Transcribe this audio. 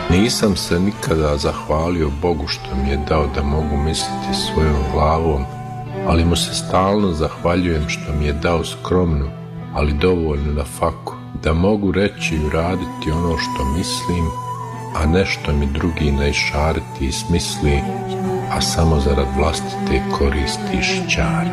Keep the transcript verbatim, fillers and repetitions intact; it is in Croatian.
Nisam se nikada zahvalio Bogu što mi je dao da mogu misliti svojom glavom, ali mu se stalno zahvaljujem što mi je dao skromnu, ali dovoljnu na faku, da mogu reći i uraditi ono što mislim, a ne što mi drugi ne išariti i smisli, a samo zarad vlastite koristi i šćari.